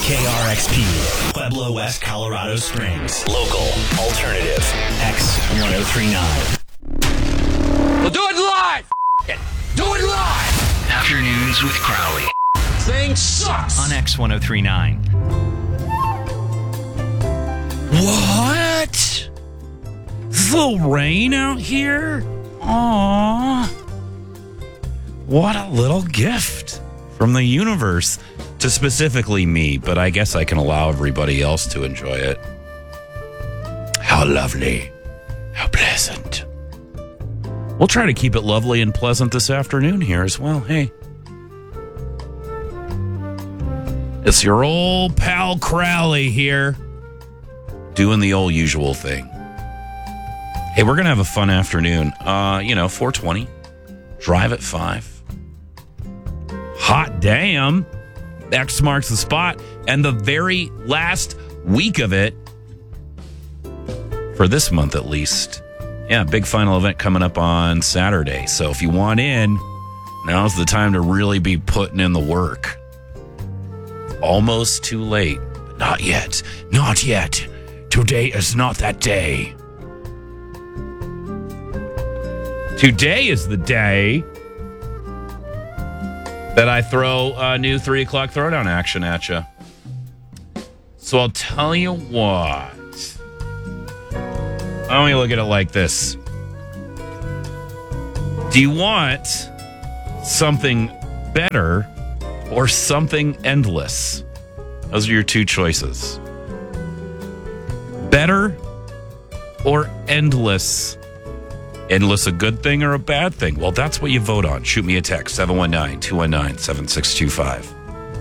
KRXP, Pueblo, West Colorado Springs. Local, alternative, X1039. We'll do it live! Do it live! Afternoons with Crowley. Thing sucks! On X1039. What? It's a little rain out here? Aww. What a little gift from the universe to specifically me, but I guess I can allow everybody else to enjoy it. How lovely. How pleasant. We'll try to keep it lovely and pleasant this afternoon here as well. Hey. It's your old pal Crowley here, doing the old usual thing. Hey, we're going to have a fun afternoon. 420. Drive at 5. Hot damn. X marks the spot. And the very last week of it, for this month at least. Yeah, big final event coming up on Saturday. So if you want in, now's the time to really be putting in the work. Almost too late. But not yet. Not yet. Today is not that day. Today is the day that I throw a new 3 o'clock throwdown action at you. So I'll tell you what. I want you to look at it like this. Do you want something better or something endless? Those are your two choices. Better or endless? Endless a good thing or a bad thing? Well, that's what you vote on. Shoot me a text, 719-219-7625.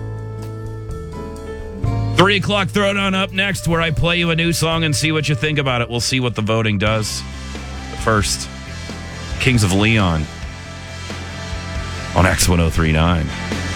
3 o'clock throwdown up next, where I play you a new song and see what you think about it. We'll see what the voting does. But first, Kings of Leon on X1039.